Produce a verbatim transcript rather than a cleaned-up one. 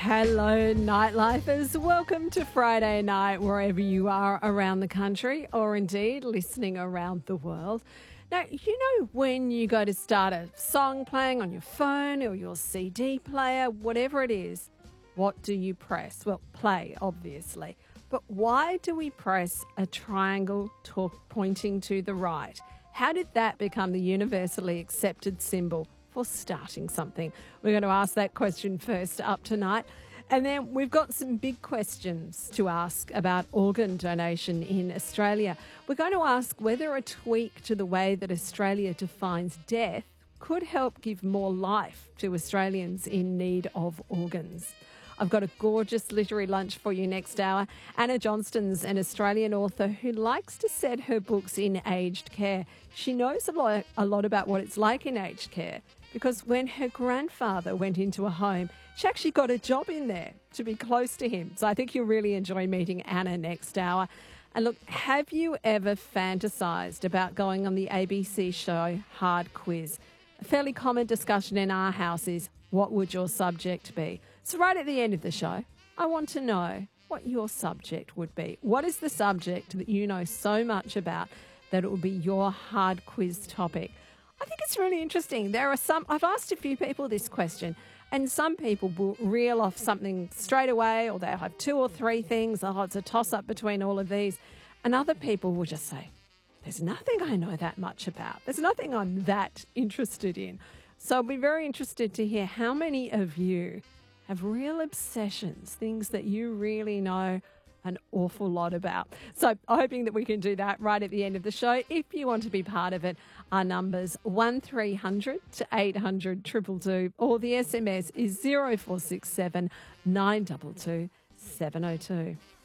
Hello, nightlifers. Welcome to Friday night, wherever you are around the country or indeed listening around the world. Now, you know when you go to start a song playing on your phone or your C D player, whatever it is, what do you press? Well, play, obviously. But why do we press a triangle talk pointing to the right? How did that become the universally accepted symbol for starting something? We're going to ask that question first up tonight. And then we've got some big questions to ask about organ donation in Australia. We're going to ask whether a tweak to the way that Australia defines death could help give more life to Australians in need of organs. I've got a gorgeous literary lunch for you next hour. Anna Johnston's an Australian author who likes to set her books in aged care. She knows a lot, a lot about what it's like in aged care because when her grandfather went into a home, she actually got a job in there to be close to him. So I think you'll really enjoy meeting Anna next hour. And look, have you ever fantasised about going on the A B C show Hard Quiz? A fairly common discussion in our house is, what would your subject be? So right at the end of the show, I want to know what your subject would be. What is the subject that you know so much about that it will be your hard quiz topic? I think it's really interesting. There are some, I've asked a few people this question, and some people will reel off something straight away, or they'll have two or three things. Oh, it's a toss-up between all of these. And other people will just say, there's nothing I know that much about. There's nothing I'm that interested in. So I'll be very interested to hear how many of you have real obsessions, things that you really know an awful lot about. So hoping that we can do that right at the end of the show. If you want to be part of it, our number's one three hundred to eight hundred two two two, or the S M S is zero four six seven nine two two seven zero two.